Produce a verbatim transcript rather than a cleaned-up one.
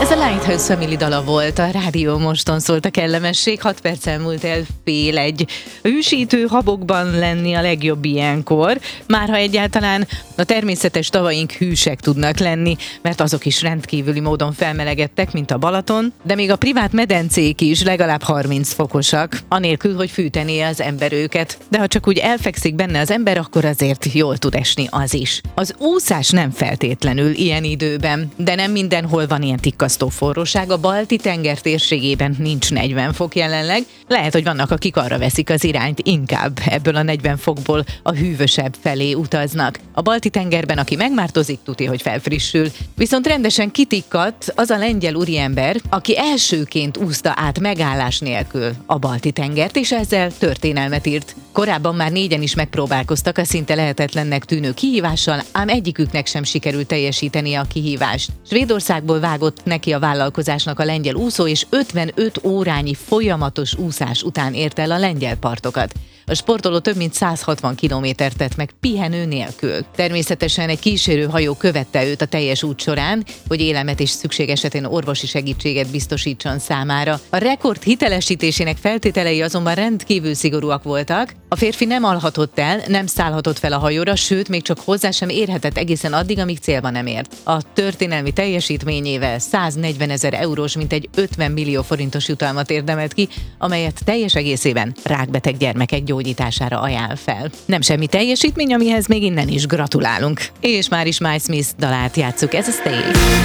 Ez a Lighthouse Family dala volt, a rádió moston szólt a kellemesség, hat perccel múlt el fél egy. A hűsítő habokban lenni a legjobb ilyenkor, már ha egyáltalán a természetes tavaink hűsek tudnak lenni, mert azok is rendkívüli módon felmelegedtek, mint a Balaton, de még a privát medencék is legalább harminc fokosak, anélkül, hogy fűtené az ember őket. De ha csak úgy elfekszik benne az ember, akkor azért jól tud esni az is. Az úszás nem feltétlenül ilyen időben, de nem mindenhol van ilyen tikkasztó forróság. A Balti-tenger térségében nincs negyven fok jelenleg. Lehet, hogy vannak, akik arra veszik az irányt, inkább ebből a negyven fokból a hűvösebb felé utaznak. A Balti-tengerben, aki megmártozik, tudja, hogy felfrissül. Viszont rendesen kitikkadt az a lengyel úriember, aki elsőként úszta át megállás nélkül a Balti-tengert, és ezzel történelmet írt. Korábban már négyen is megpróbálkoztak a szinte lehetetlennek tűnő kihívással, ám egyiküknek sem sikerült teljesíteni a kihívást. Svédországból vágott neki a vállalkozásnak a lengyel úszó, és ötvenöt órányi folyamatos úszás után ért el a lengyel partokat. A sportoló több mint száz hatvan kilométert tett meg pihenő nélkül. Természetesen egy kísérőhajó követte őt a teljes út során, hogy élelmet és szükség esetén orvosi segítséget biztosítson számára. A rekord hitelesítésének feltételei azonban rendkívül szigorúak voltak. A férfi nem alhatott el, nem szállhatott fel a hajóra, sőt, még csak hozzá sem érhetett egészen addig, amíg célba nem ért. A történelmi teljesítményével száznegyvenezer eurós, mintegy ötven millió forintos jutalmat érdemelt ki, amelyet teljes egészében rákbeteg gyermekek gyógyítására ajánl fel. Nem semmi teljesítmény, amihez még innen is gratulálunk. És már is Miles Smith dalát játsszuk, ez a Stay.